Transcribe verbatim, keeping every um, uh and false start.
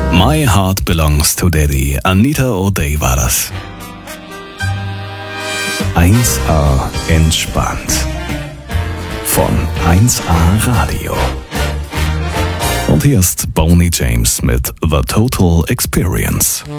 My Heart Belongs to Daddy. Anita O'Day war das. eins A entspannt. Von eins A Radio. Und hier ist Boney James mit The Total Experience.